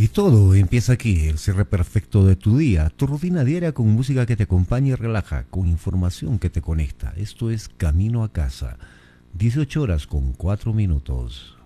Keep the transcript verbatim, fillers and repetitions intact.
Y todo empieza aquí, el cierre perfecto de tu día, tu rutina diaria con música que te acompaña y relaja, con información que te conecta. Esto es Camino a Casa, dieciocho horas con cuatro minutos.